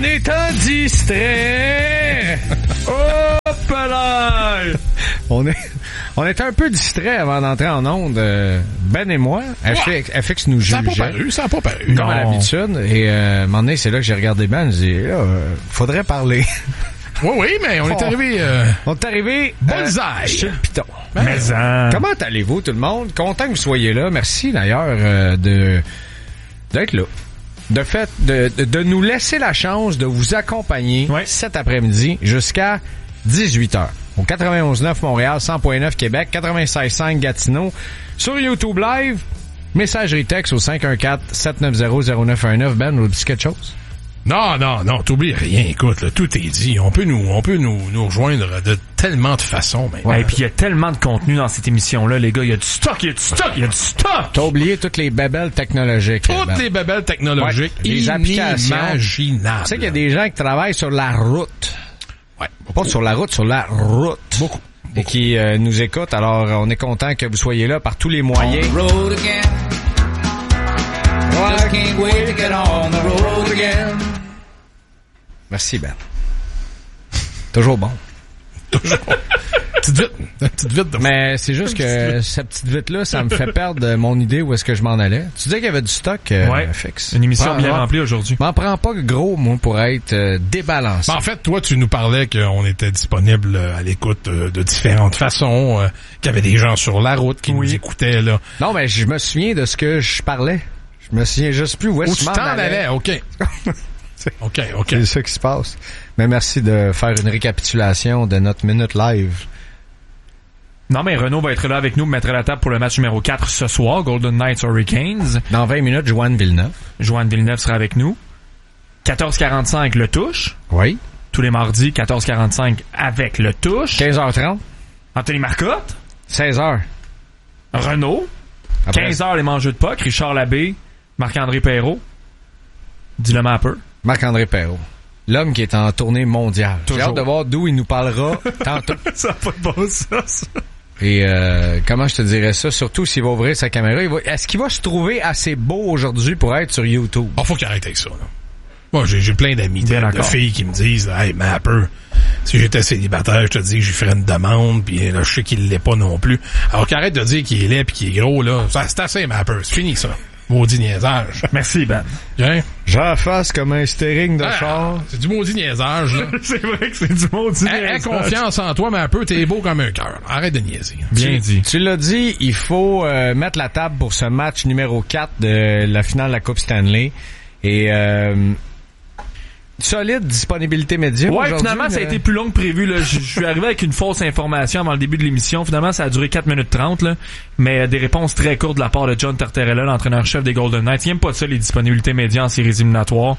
est un distrait! Hop là! On est un peu distrait avant d'entrer en onde, Ben et moi. FX nous jugeait. Ça n'a pas paru. Comme à l'habitude. Et à un moment donné, c'est là que j'ai regardé Ben, j'ai dit, faudrait parler. Oui, mais on est arrivé... On est arrivé... Bullseye! Chez le piton. Mais comment allez-vous, tout le monde? Content que vous soyez là. Merci, d'ailleurs, d'être là. De nous laisser la chance de vous accompagner cet après-midi jusqu'à 18h. Au 91.9 Montréal, 100.9 Québec, 96.5 Gatineau. Sur YouTube Live, messagerie texte au 514-790-0919. Ben, vous dit quelque chose? Non, t'oublies rien. Écoute, là, tout est dit. On peut nous rejoindre de tellement de façons. Et puis il y a tellement de contenu dans cette émission-là, les gars. Il y a du stock. T'as oublié toutes les babelles technologiques. Les babelles technologiques. Les applications. Imaginables. Tu sais qu'il y a des gens qui travaillent sur la route. Pas sur la route, sur la route. Beaucoup. Et qui nous écoutent. Alors, on est content que vous soyez là par tous les moyens. On the road again. Just can't wait to get on the road again. Merci, Ben. Toujours bon. Petite vite. Mais c'est juste que cette petite vite-là, ça me fait perdre mon idée où est-ce que je m'en allais. Tu disais qu'il y avait du stock fixe. Une émission bien remplie aujourd'hui. M'en prends pas gros, moi, pour être débalancé. En fait, toi, tu nous parlais qu'on était disponible à l'écoute de différentes façons, qu'il y avait des gens sur la route qui nous écoutaient, là. Non, mais je me souviens de ce que je parlais. Je me souviens juste plus où est-ce que tu t'en allais. OK. OK. C'est ça qui se passe. Mais merci de faire une récapitulation de notre Minute Live. Non, mais Renaud va être là avec nous, mettre la table pour le match numéro 4 ce soir, Golden Knights Hurricanes. Dans 20 minutes, Joanne Villeneuve. Joanne Villeneuve sera avec nous. 14h45, le touche. Oui. Tous les mardis, 14h45 avec le touche. 15h30. Anthony Marcotte. 16h. Renaud. Après. 15h, les mangeux de puck. Richard Labbé. Marc-André Perrault. Dis-le peu. Marc-André Perrault. L'homme qui est en tournée mondiale. J'ai hâte de voir d'où il nous parlera tantôt. Ça n'a pas de bon sens. Et comment je te dirais ça? Surtout s'il va ouvrir sa caméra. Est-ce qu'il va se trouver assez beau aujourd'hui pour être sur YouTube? Faut qu'il arrête avec ça, là. Moi, j'ai plein d'amis, de filles qui me disent, hey, Mapper, si j'étais célibataire, je te dis que j'y ferais une demande, puis là, je sais qu'il l'est pas non plus. Alors qu'arrête de dire qu'il est laid pis qu'il est gros, là. C'est assez, Mapper. C'est fini, ça. Maudit niaisage. Merci, Ben. Bien. J'en fasse comme un steering de char. C'est du maudit niaisage, là. C'est vrai que c'est du maudit niaisage. Aie confiance en toi, mais un peu, t'es beau comme un cœur. Arrête de niaiser. Bien dit. Tu l'as dit, il faut mettre la table pour ce match numéro 4 de la finale de la Coupe Stanley. Et solide disponibilité média. Ouais, finalement, ça a été plus long que prévu, là. Je suis arrivé avec une fausse information avant le début de l'émission. Finalement, ça a duré 4 minutes 30, là. Mais des réponses très courtes de la part de John Tortorella, l'entraîneur-chef des Golden Knights. Il n'aime pas ça, les disponibilités médias en séries éliminatoires.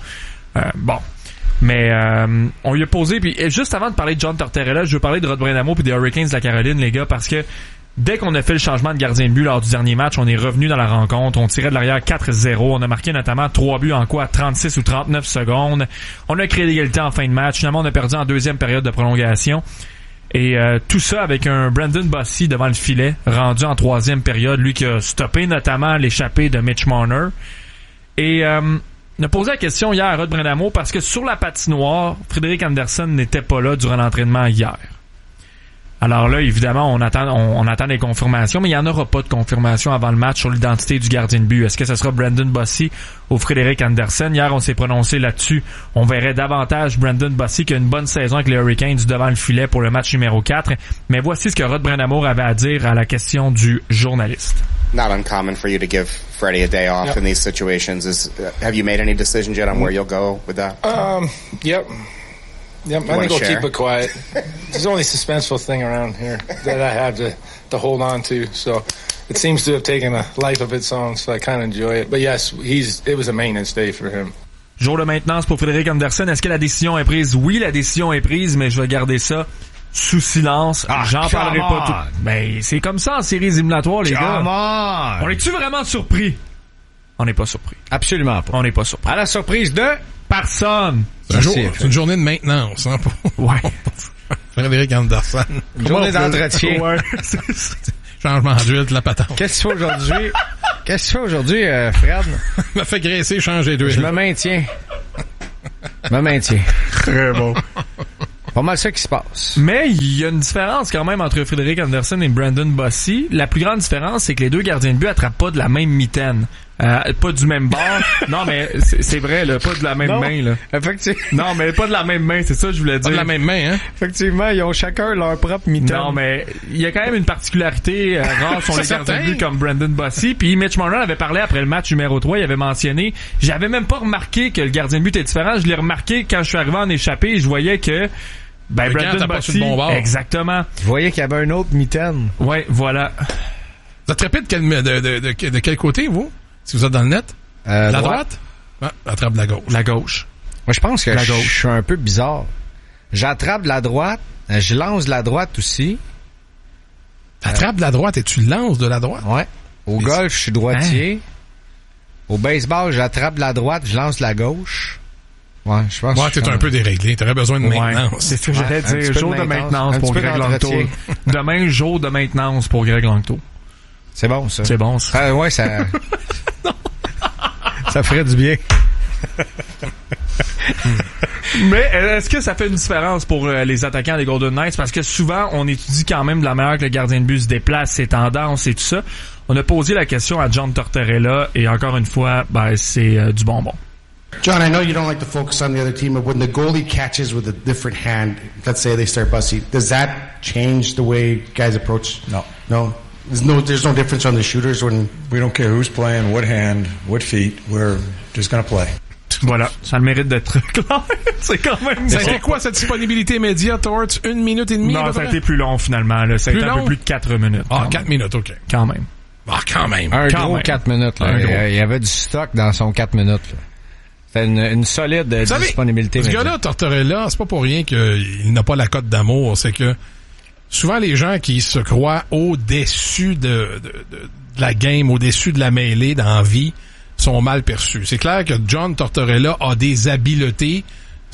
Mais on lui a posé, puis juste avant de parler de John Tortorella, je veux parler de Rod Brind'Amour puis des Hurricanes de la Caroline, les gars, parce que dès qu'on a fait le changement de gardien de but lors du dernier match, on est revenu dans la rencontre. On tirait de l'arrière 4-0. On a marqué notamment 3 buts en 36 ou 39 secondes. On a créé l'égalité en fin de match. Finalement, on a perdu en deuxième période de prolongation. Et tout ça avec un Brendan Bossy devant le filet, rendu en troisième période. Lui qui a stoppé notamment l'échappée de Mitch Marner. Et on a posé la question hier à Rod Brind'Amour parce que sur la patinoire, Frédéric Andersen n'était pas là durant l'entraînement hier. Alors là, évidemment, on attend des confirmations, mais il n'y en aura pas de confirmation avant le match sur l'identité du gardien de but. Est-ce que ce sera Brendan Bossy ou Frédéric Andersen? Hier, on s'est prononcé là-dessus. On verrait davantage Brendan Bossy qui a une bonne saison avec les Hurricanes devant le filet pour le match numéro 4. Mais voici ce que Rod Brind'Amour avait à dire à la question du journaliste. Not uncommon for you to give Freddie a day off in these situations. Have you made any decisions yet on where you'll go with that? Yep. Yep, I think I'll keep it quiet. There's only suspenseful thing around here that I have to hold on to, so it seems to have taken a life of its own, so I kind of enjoy it. But yes, it was a maintenance day for him. Jour de maintenance pour Frédéric Andersen. Est-ce que la décision est prise? Oui, la décision est prise, mais je vais garder ça sous silence. J'en parlerai pas tout. Ben, c'est comme ça en séries éliminatoires, les gars. On est-tu vraiment surpris? On n'est pas surpris. Absolument pas. On n'est pas surpris. À la surprise de personne. C'est une journée de maintenance, hein, pour Frédéric Andersen. Une journée d'entretien. Ouais. Changement d'huile, de la patente. Qu'est-ce que tu fais aujourd'hui? Qu'est-ce que tu fais aujourd'hui, Fred? Me fait graisser, changer d'huile. Je me maintiens. Me maintiens. Très bon. Pas mal ça qui se passe. Mais il y a une différence quand même entre Frédéric Anderson et Brandon Bossy. La plus grande différence, c'est que les deux gardiens de but attrapent pas de la même mitaine. Pas du même bord. Non, mais c'est vrai, là, pas de la même main, là. Effectivement. Non, mais pas de la même main, c'est ça que je voulais dire. Pas de la même main, hein? Effectivement, ils ont chacun leur propre mitaine. Non, mais il y a quand même une particularité rare sur les gardiens de but comme Brandon Bossy. Puis Mitch Marner avait parlé après le match numéro 3, il avait mentionné, j'avais même pas remarqué que le gardien de but était différent. Je l'ai remarqué quand je suis arrivé en échappé et je voyais que Brandon Bossy, bon bord. exactement. Je voyais qu'il y avait un autre mitaine. Ouais, voilà. Vous êtes rapide de quel côté, vous? Si vous êtes dans le net? La droite? Ah, attrape la gauche. La gauche. Moi, je pense que je suis un peu bizarre. J'attrape la droite, je lance la droite aussi. T'attrapes de la droite et tu lances de la droite? Ouais. Au golf, je suis droitier. Au baseball, j'attrape la droite, je lance la gauche. Ouais, je pense. Ouais, t'es un peu déréglé. T'aurais besoin de maintenance. C'est ce que j'allais dire. Jour de maintenance pour Greg Langto. d'entretien. Demain, jour de maintenance pour Greg Langto. C'est bon, ça. C'est bon, ça. Ouais, ça... ça ferait du bien. Mais est-ce que ça fait une différence pour les attaquants des Golden Knights? Parce que souvent, on étudie quand même de la manière que le gardien de but se déplace, ses tendances et tout ça. On a posé la question à John Tortorella et encore une fois, c'est du bonbon. John, I know you don't like to focus on the other team, but when the goalie catches with a different hand, let's say they start Bossy, does that change the way guys approach? No. No? There's no difference on the shooters when... We don't care who's playing, what hand, what feet. We're just going to play. Voilà, ça a le mérite d'être clair. C'est quand même... Ça a été quoi, cette disponibilité média, Torts? 1 minute et demie? Non, ça a été plus long, finalement. Là. Ça a été un peu plus de 4 minutes. Ah, 4 minutes, OK. Quand même. Ah, quand même. Un quand gros même. 4 minutes. Là. Il y avait du stock dans son 4 minutes. Là. C'était une solide disponibilité. Ce gars-là, Tortorella, c'est pas pour rien qu'il n'a pas la cote d'amour. C'est que souvent, les gens qui se croient au-dessus de la game, au-dessus de la mêlée dans la vie, sont mal perçus. C'est clair que John Tortorella a des habiletés, ce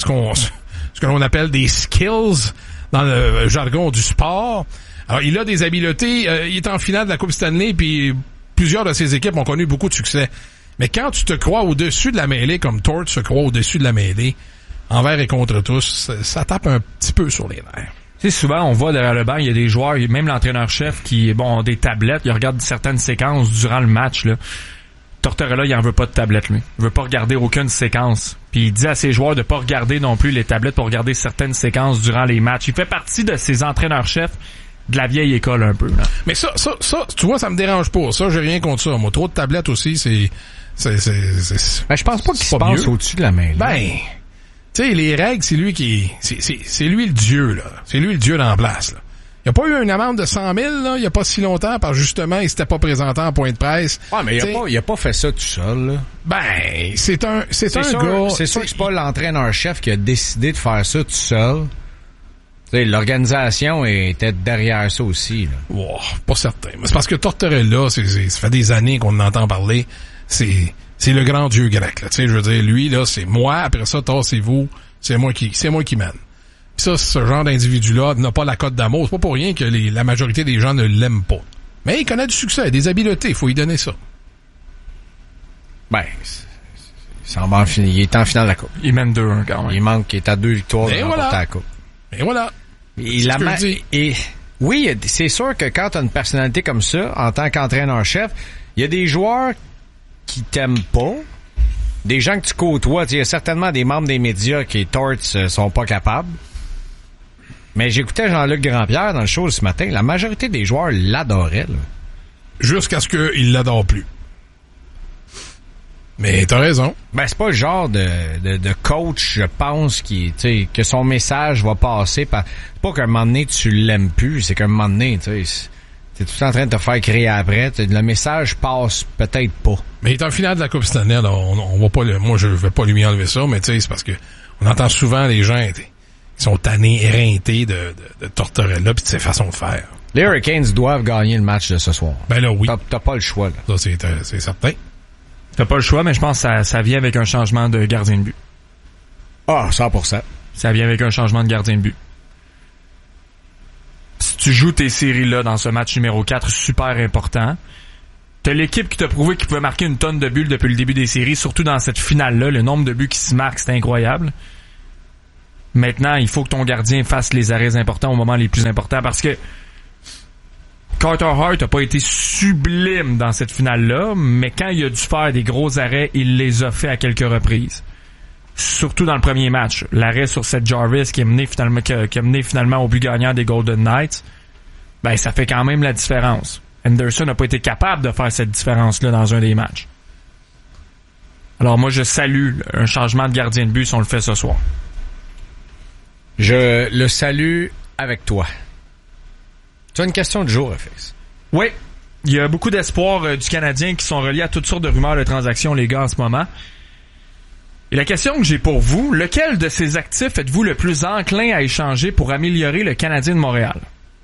que l'on appelle des skills dans le jargon du sport. Alors, il a des habiletés. Il est en finale de la Coupe Stanley, puis plusieurs de ses équipes ont connu beaucoup de succès. Mais quand tu te crois au-dessus de la mêlée, comme Torts se croit au-dessus de la mêlée, envers et contre tous, ça tape un petit peu sur les nerfs. Tu sais, souvent, on voit derrière le banc, il y a des joueurs, même l'entraîneur-chef qui, ont des tablettes, il regarde certaines séquences durant le match, là. Tortorella, il en veut pas de tablette, lui. Il veut pas regarder aucune séquence. Puis il dit à ses joueurs de pas regarder non plus les tablettes pour regarder certaines séquences durant les matchs. Il fait partie de ces entraîneurs-chefs de la vieille école un peu, là. Mais ça, tu vois, ça me dérange pas. Ça, j'ai rien contre ça. Moi, trop de tablettes aussi, c'est... Ben, je pense pas qu'il se passe au-dessus de la main. Ben, tu sais, les règles, c'est lui qui... C'est lui le dieu, là. C'est lui le dieu dans la place, là. Il n'y a pas eu une amende de 100 000, là, il n'y a pas si longtemps, parce que justement, il s'était pas présenté en point de presse. Ouais, mais il a pas fait ça tout seul, là. Ben, c'est un gars... C'est sûr que c'est pas l'entraîneur-chef qui a décidé de faire ça tout seul. T'sais, l'organisation était derrière ça aussi, là. Wow, pas certain. Mais c'est parce que Tortorella, ça fait des années qu'on en entend parler. C'est le grand dieu grec, là. Tu sais, je veux dire, lui, là, c'est moi, après ça, c'est vous, c'est moi qui mène. Pis ça, ce genre d'individu-là n'a pas la cote d'amour. C'est pas pour rien que la majorité des gens ne l'aiment pas. Mais il connaît du succès, des habiletés, faut lui donner ça. Ben, il est en finale de la Coupe. Il mène 2-1 quand même. Il est à 2 victoires de remporter la Coupe. Et voilà. Oui, c'est sûr que quand t'as une personnalité comme ça, en tant qu'entraîneur-chef, il y a des joueurs qui t'aiment pas, des gens que tu côtoies. Il y a certainement des membres des médias qui, Torts, sont pas capables. Mais j'écoutais Jean-Luc Grandpierre dans le show ce matin. La majorité des joueurs l'adoraient, là. Jusqu'à ce qu'il l'adore plus. Mais t'as raison. Ben, c'est pas le genre de coach, je pense, que son message va passer par... C'est pas qu'à un moment donné, tu l'aimes plus, c'est qu'à un moment donné, t'es tout en train de te faire crier après. Le message passe peut-être pas. Mais il est en finale de la Coupe Stanley, là, on va pas moi, je vais pas lui enlever ça, mais tu sais, c'est parce que on entend souvent les gens, ils sont tannés, éreintés de Tortorella pis de ses façons de faire. Les Hurricanes doivent gagner le match de ce soir. Ben là, oui. T'as pas le choix, là. Ça, c'est certain. T'as pas le choix, mais je pense que ça vient avec un changement de gardien de but. Ah, 100%. Ça vient avec un changement de gardien de but. Si tu joues tes séries-là dans ce match numéro 4 super important, T'as l'équipe qui t'a prouvé qu'il pouvait marquer une tonne de buts depuis le début des séries, surtout dans cette finale-là. Le nombre de buts qui se marquent, c'est incroyable. Maintenant, il faut que ton gardien fasse les arrêts importants au moment les plus importants parce que Carter Hart a pas été sublime dans cette finale-là, mais quand il a dû faire des gros arrêts, il les a fait à quelques reprises. Surtout dans le premier match. L'arrêt sur Seth Jarvis qui a mené finalement au but gagnant des Golden Knights, ben ça fait quand même la différence. Anderson n'a pas été capable de faire cette différence-là dans un des matchs. Alors moi, je salue un changement de gardien de but si on le fait ce soir. Je le salue avec toi. Tu as une question du jour, FX? Oui. Il y a beaucoup d'espoirs du Canadien qui sont reliés à toutes sortes de rumeurs de transactions, les gars, en ce moment. Et la question que j'ai pour vous, lequel de ces actifs êtes-vous le plus enclin à échanger pour améliorer le Canadien de Montréal?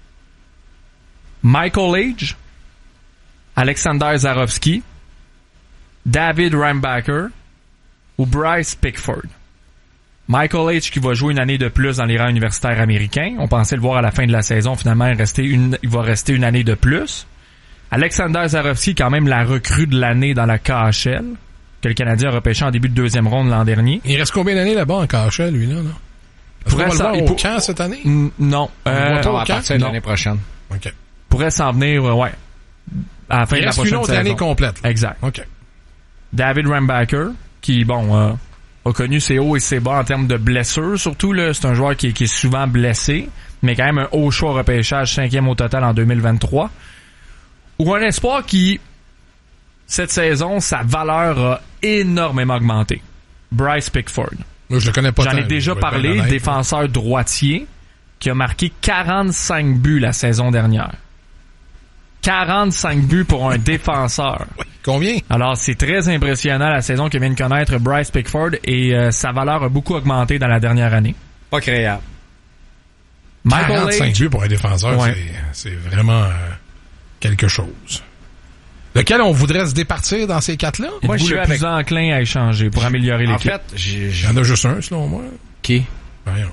Michael Age, Alexander Zarovski, David Reinbacher ou Bryce Pickford? Michael H. qui va jouer une année de plus dans les rangs universitaires américains. On pensait le voir à la fin de la saison. Finalement, il va rester une année de plus. Alexander Zarovski, quand même la recrue de l'année dans la KHL, que le Canadien a repêché en début de deuxième ronde l'an dernier. Il reste combien d'années là-bas en KHL, lui, là? Pourrait le voir au camp cette année? Non. À partir de l'année prochaine. OK. Pourrait s'en venir, ouais. À la fin de la prochaine saison. Il reste une autre année complète. Là. Exact. OK. David Reinbacher, qui, a connu ses hauts et ses bas en termes de blessures, surtout, là. C'est un joueur qui est souvent blessé, mais quand même un haut choix repêchage, 5e au total en 2023. Ou un espoir qui, cette saison, sa valeur a énormément augmenté. Bryce Pickford. Moi, je le connais pas. J'en ai déjà parlé, défenseur droitier, qui a marqué 45 buts la saison dernière. 45 buts pour un défenseur. Combien? Alors, c'est très impressionnant la saison que vient de connaître Bryce Pickford et sa valeur a beaucoup augmenté dans la dernière année. Pas créable. 45 buts pour un défenseur, ouais. C'est vraiment quelque chose. Lequel on voudrait se départir dans ces quatre-là? Moi, je suis le plus enclin à échanger pour améliorer l'équipe. En fait, il y en a juste un, selon moi. Qui? Rien.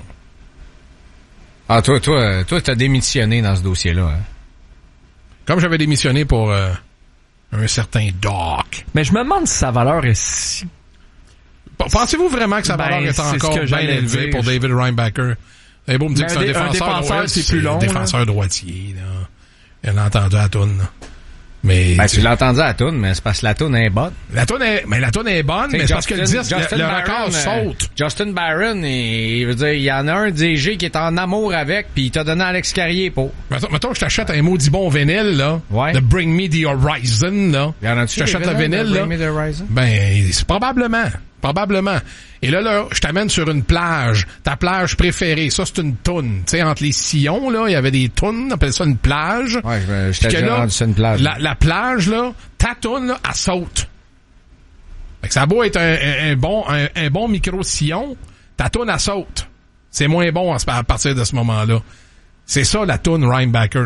Ah, toi, t'as démissionné dans ce dossier-là, hein? Comme j'avais démissionné pour un certain Doc. Mais je me demande si sa valeur est si... Pensez-vous vraiment que sa valeur est encore bien élevée pour David Reinbacher? C'est beau me dire que c'est un défenseur, c'est plus long. Un défenseur droitier, là. Il a entendu à la toune, là. Mais tu l'as entendu à la toune, mais c'est parce que la toune est bonne. La toune est bonne, mais c'est parce que le disque, le record saute. Justin Barron, il veut dire, il y en a un DG qui est en amour avec, puis il t'a donné Alex Carrier pour. Mettons que je t'achète un maudit bon vinyle, là. Ouais. De Bring Me the Horizon, là. Y en a-tu? Je t'achète le vinyle, là. Bring Me the Horizon? Ben, c'est probablement. Et là, je t'amène sur une plage. Ta plage préférée. Ça, c'est une toune. Tu sais, entre les sillons, là, il y avait des tounes. On appelle ça une plage. Ouais, je t'ai déjà rendu ça une plage. La plage, là, ta toune, là, elle saute. Fait que ça a beau être un bon micro-sillon, ta toune, elle saute. C'est moins bon à partir de ce moment-là. C'est ça, la toune Reinbacher.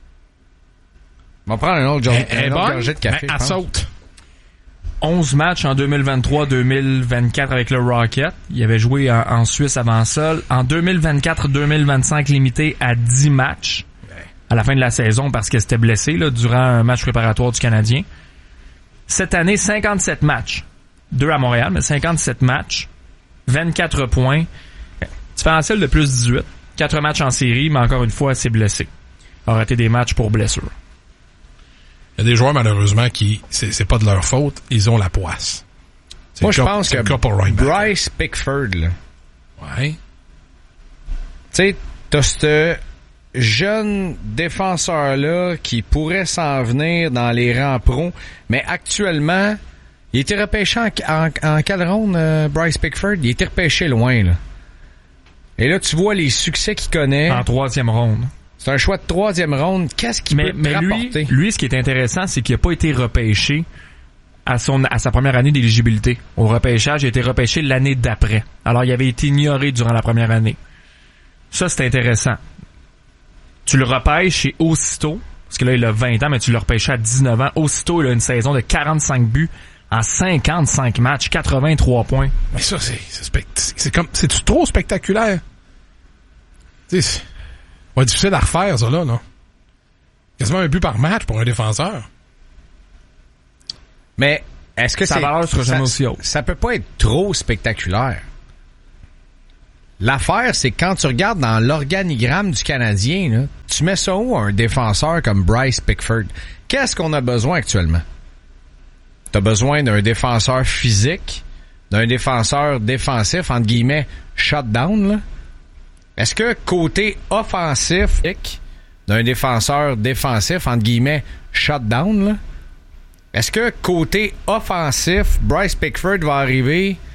On va prendre un autre gorgée de café. Elle saute. 11 matchs en 2023-2024 avec le Rocket. Il avait joué en Suisse avant ça. En 2024-2025, limité à 10 matchs à la fin de la saison parce que c'était blessé là, durant un match préparatoire du Canadien. Cette année, 57 matchs. 2 à Montréal, mais 57 matchs. 24 points. Différentiel de plus 18. 4 matchs en série, mais encore une fois, c'est blessé. A raté des matchs pour blessure. Il y a des joueurs, malheureusement, qui, c'est pas de leur faute, ils ont la poisse. Moi, je pense que Bryce Pickford, là. Ouais. Tu sais, t'as ce jeune défenseur-là qui pourrait s'en venir dans les rangs pros, mais actuellement, il était repêché en quelle ronde, Bryce Pickford? Il était repêché loin, là. Et là, tu vois les succès qu'il connaît. En 3e ronde. C'est un choix de 3e ronde. Qu'est-ce qu'il peut te rapporter? Lui, ce qui est intéressant, c'est qu'il n'a pas été repêché à sa première année d'éligibilité. Au repêchage, il a été repêché l'année d'après. Alors, il avait été ignoré durant la première année. Ça, c'est intéressant. Tu le repêches et aussitôt, parce que là, il a 20 ans, mais tu le repêches à 19 ans. Aussitôt, il a une saison de 45 buts en 55 matchs, 83 points. Mais ça, c'est trop spectaculaire. C'est difficile à refaire, ça, là, non? Quasiment un but par match pour un défenseur. Mais est-ce que sa valeur sera jamais aussi haute? Ça peut pas être trop spectaculaire. L'affaire, c'est que quand tu regardes dans l'organigramme du Canadien, là, tu mets ça où un défenseur comme Bryce Pickford? Qu'est-ce qu'on a besoin actuellement? T'as besoin d'un défenseur physique, d'un défenseur défensif, entre guillemets, shutdown, là? Est-ce que côté offensif, d'un défenseur défensif, entre guillemets, shutdown, là? Est-ce que côté offensif, Bryce Pickford va arriver